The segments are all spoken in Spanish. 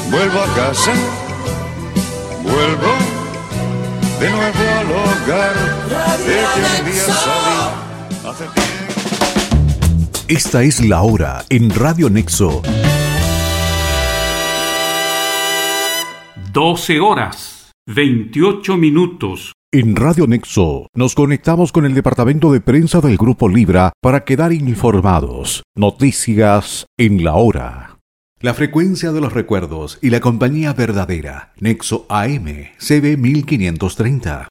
Vuelvo a casa, vuelvo de nuevo al hogar de que un día salí hace tiempo. Esta es la hora en Radio Nexo. 12 horas, 28 minutos. En Radio Nexo nos conectamos con el departamento de prensa del Grupo Libra para quedar informados. Noticias en la hora. La frecuencia de los recuerdos y la compañía verdadera. Nexo AM, CB 1530.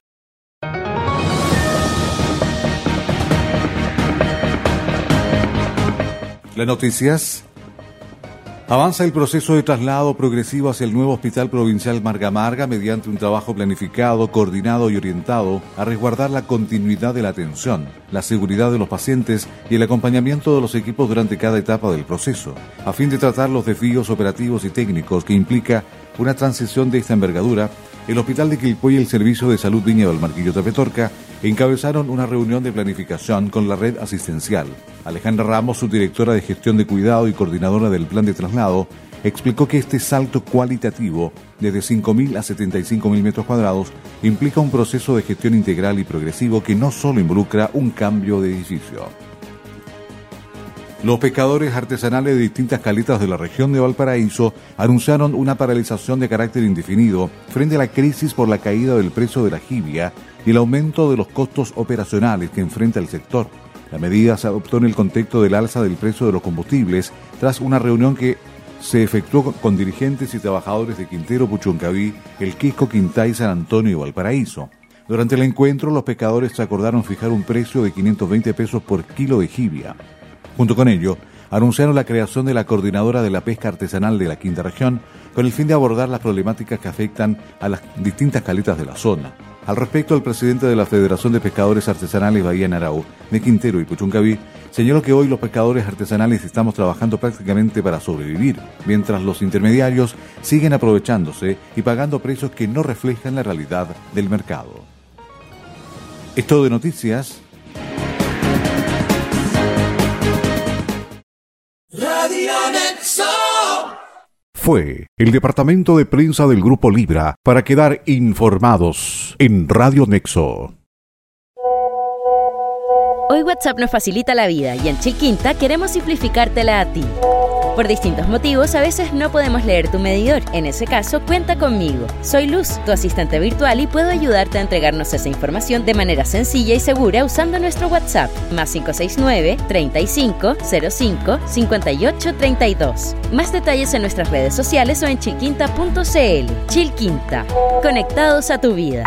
Las noticias. Avanza el proceso de traslado progresivo hacia el nuevo Hospital Provincial Marga Marga mediante un trabajo planificado, coordinado y orientado a resguardar la continuidad de la atención, la seguridad de los pacientes y el acompañamiento de los equipos durante cada etapa del proceso, a fin de tratar los desafíos operativos y técnicos que implica una transición de esta envergadura. El Hospital de Quilpué y el Servicio de Salud Viña del Mar Quillota Petorca encabezaron una reunión de planificación con la red asistencial. Alejandra Ramos, subdirectora de Gestión de Cuidado y coordinadora del plan de traslado, explicó que este salto cualitativo desde 5.000 a 75.000 metros cuadrados implica un proceso de gestión integral y progresivo que no solo involucra un cambio de edificio. Los pescadores artesanales de distintas caletas de la región de Valparaíso anunciaron una paralización de carácter indefinido frente a la crisis por la caída del precio de la jibia y el aumento de los costos operacionales que enfrenta el sector. La medida se adoptó en el contexto del alza del precio de los combustibles tras una reunión que se efectuó con dirigentes y trabajadores de Quintero, Puchuncaví, El Quisco, Quintay, San Antonio y Valparaíso. Durante el encuentro, los pescadores acordaron fijar un precio de 520 pesos por kilo de jibia. Junto con ello, anunciaron la creación de la Coordinadora de la Pesca Artesanal de la Quinta Región con el fin de abordar las problemáticas que afectan a las distintas caletas de la zona. Al respecto, el presidente de la Federación de Pescadores Artesanales Bahía Narao, de Quintero y Puchuncaví, señaló que hoy los pescadores artesanales estamos trabajando prácticamente para sobrevivir, mientras los intermediarios siguen aprovechándose y pagando precios que no reflejan la realidad del mercado. Es todo de noticias. Radio Nexo. Fue el departamento de prensa del Grupo Libra para quedar informados en Radio Nexo. Hoy WhatsApp nos facilita la vida y en Chilquinta queremos simplificártela a ti. Por distintos motivos, a veces no podemos leer tu medidor. En ese caso, cuenta conmigo. Soy Luz, tu asistente virtual, y puedo ayudarte a entregarnos esa información de manera sencilla y segura usando nuestro WhatsApp, más 569-3505-5832. Más detalles en nuestras redes sociales o en chilquinta.cl. Chilquinta, conectados a tu vida.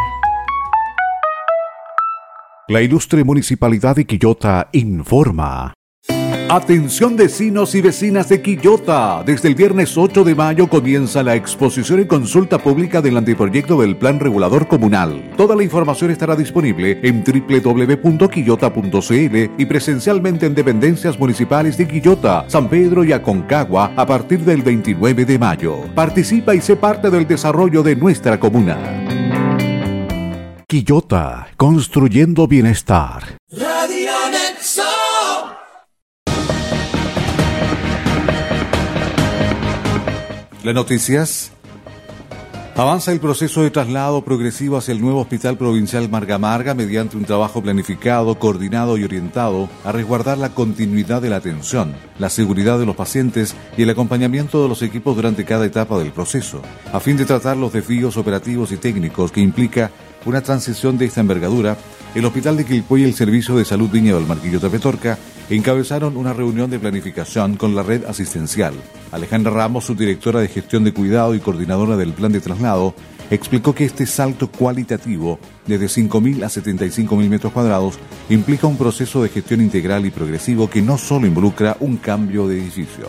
La ilustre Municipalidad de Quillota informa. Atención vecinos y vecinas de Quillota. Desde el viernes 8 de mayo comienza la exposición y consulta pública del anteproyecto del Plan Regulador Comunal. Toda la información estará disponible en www.quillota.cl y presencialmente en dependencias municipales de Quillota, San Pedro y Aconcagua a partir del 29 de mayo. Participa y sé parte del desarrollo de nuestra comuna. Quillota, construyendo bienestar. Radio Nexo. Las noticias. Avanza el proceso de traslado progresivo hacia el nuevo Hospital Provincial Marga Marga mediante un trabajo planificado, coordinado y orientado a resguardar la continuidad de la atención, la seguridad de los pacientes y el acompañamiento de los equipos durante cada etapa del proceso, a fin de tratar los desafíos operativos y técnicos que implica una transición de esta envergadura. El Hospital de Quilpué y el Servicio de Salud Viña del Mar Quillota Petorca encabezaron una reunión de planificación con la red asistencial. Alejandra Ramos, subdirectora de Gestión de Cuidado y coordinadora del plan de traslado, explicó que este salto cualitativo desde 5.000 a 75.000 metros cuadrados implica un proceso de gestión integral y progresivo que no solo involucra un cambio de edificio.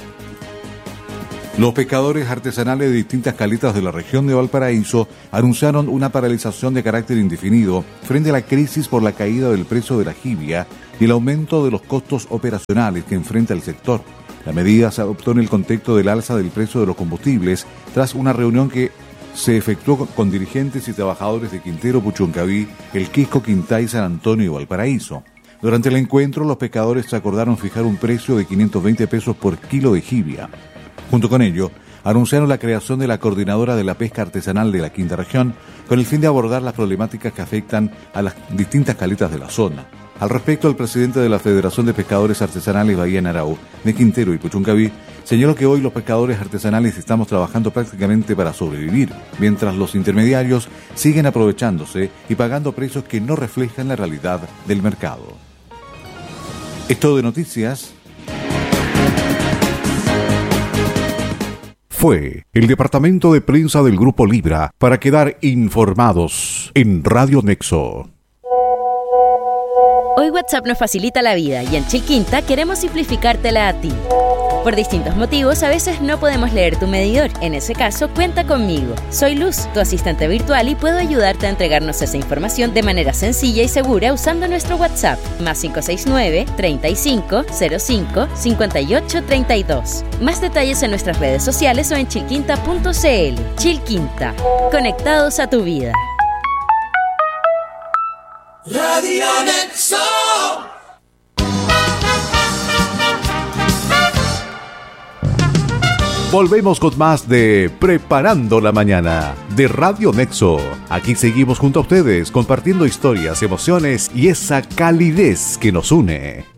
Los pescadores artesanales de distintas caletas de la región de Valparaíso anunciaron una paralización de carácter indefinido frente a la crisis por la caída del precio de la jibia y el aumento de los costos operacionales que enfrenta el sector. La medida se adoptó en el contexto del alza del precio de los combustibles tras una reunión que se efectuó con dirigentes y trabajadores de Quintero, Puchuncaví, El Quisco, Quintay, San Antonio y Valparaíso. Durante el encuentro, los pescadores acordaron fijar un precio de 520 pesos por kilo de jibia. Junto con ello, anunciaron la creación de la Coordinadora de la Pesca Artesanal de la Quinta Región con el fin de abordar las problemáticas que afectan a las distintas caletas de la zona. Al respecto, el presidente de la Federación de Pescadores Artesanales Bahía Narao, de Quintero y Puchuncaví, señaló que hoy los pescadores artesanales estamos trabajando prácticamente para sobrevivir, mientras los intermediarios siguen aprovechándose y pagando precios que no reflejan la realidad del mercado. Es todo de noticias. Fue el departamento de prensa del Grupo Libra para quedar informados en Radio Nexo. Hoy WhatsApp nos facilita la vida y en Chilquinta queremos simplificártela a ti. Por distintos motivos, a veces no podemos leer tu medidor. En ese caso, cuenta conmigo. Soy Luz, tu asistente virtual, y puedo ayudarte a entregarnos esa información de manera sencilla y segura usando nuestro WhatsApp, más 569-3505-5832. Más detalles en nuestras redes sociales o en chilquinta.cl. Chilquinta, conectados a tu vida. Radio Nexo. Volvemos con más de Preparando la Mañana de Radio Nexo. Aquí seguimos junto a ustedes compartiendo historias, emociones y esa calidez que nos une.